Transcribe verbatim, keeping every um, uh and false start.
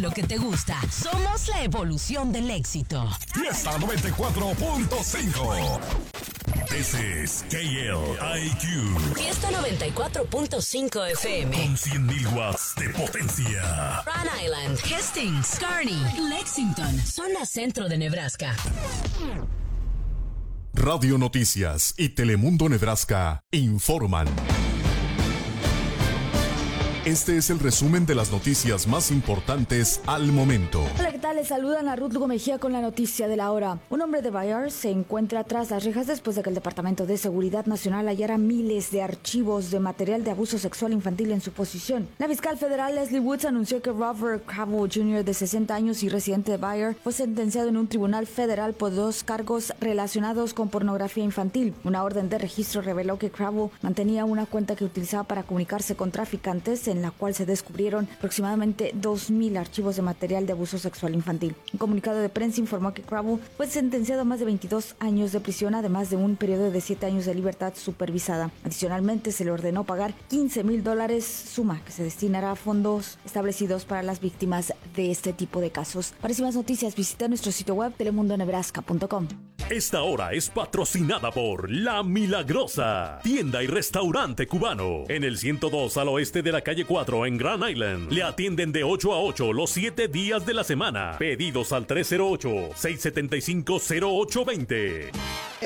lo que te gusta. Somos la evolución del éxito. Fiesta noventa y cuatro punto cinco. This is K L I Q. Fiesta noventa y cuatro punto cinco F M. Con cien mil watts de potencia. Rhode Island, Hastings, Kearney, Lexington, zona centro de Nebraska. Radio Noticias y Telemundo Nebraska informan. Este es el resumen de las noticias más importantes al momento. Hola, ¿qué tal? Les saludan a Ruth Lugo Mejía con la noticia de la hora. Un hombre de Bayard se encuentra tras las rejas después de que el Departamento de Seguridad Nacional hallara miles de archivos de material de abuso sexual infantil en su posesión. La fiscal federal Leslie Woods anunció que Robert Cravo junior, de sesenta años y residente de Bayard, fue sentenciado en un tribunal federal por dos cargos relacionados con pornografía infantil. Una orden de registro reveló que Cravo mantenía una cuenta que utilizaba para comunicarse con traficantes, en la cual se descubrieron aproximadamente dos mil archivos de material de abuso sexual infantil. Un comunicado de prensa informó que Cravo fue sentenciado a más de veintidós años de prisión, además de un periodo de siete años de libertad supervisada. Adicionalmente, se le ordenó pagar quince mil dólares, suma que se destinará a fondos establecidos para las víctimas de este tipo de casos. Para más noticias, visita nuestro sitio web telemundo nebraska punto com. Esta hora es patrocinada por La Milagrosa, tienda y restaurante cubano, en el ciento dos al oeste de la calle cuatro en Grand Island. Le atienden de ocho a ocho los siete días de la semana. Pedidos al tres cero ocho, seis siete cinco, cero ocho dos cero.